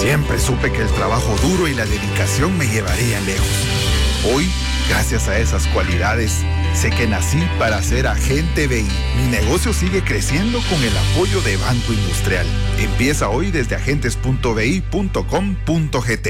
Siempre supe que el trabajo duro y la dedicación me llevarían lejos. Hoy, gracias a esas cualidades, sé que nací para ser agente BI. Mi negocio sigue creciendo con el apoyo de Banco Industrial. Empieza hoy desde agentes.bi.com.gt.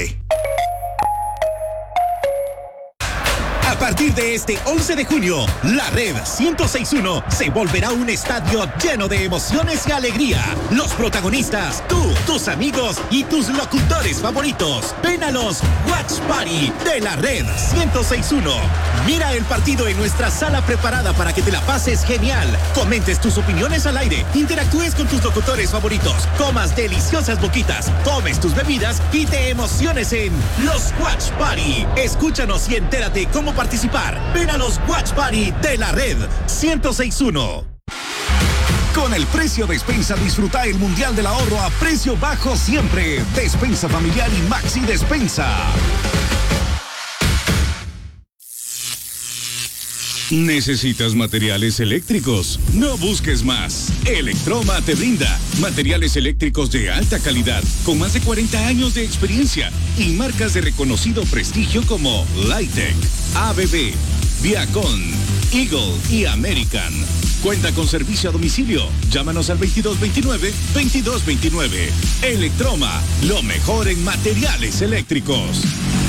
A partir de este 11 de junio, la Red 106.1 se volverá un estadio lleno de emociones y alegría. Los protagonistas, tú, tus amigos y tus locutores favoritos. Ven a los Watch Party de la Red 106.1. Mira el partido en nuestra sala preparada para que te la pases genial. Comentes tus opiniones al aire, interactúes con tus locutores favoritos, comas deliciosas boquitas, tomes tus bebidas y te emociones en los Watch Party. Escúchanos y entérate cómo participar. Ven a los Watch Party de la Red 106.1. Con el precio Despensa disfruta el Mundial del Ahorro a precio bajo siempre. Despensa familiar y Maxi Despensa. ¿Necesitas materiales eléctricos? No busques más. Electroma te brinda materiales eléctricos de alta calidad, con más de 40 años de experiencia y marcas de reconocido prestigio como Lightech, ABB, Viacon, Eagle y American. Cuenta con servicio a domicilio. Llámanos al 2229-2229. Electroma, lo mejor en materiales eléctricos.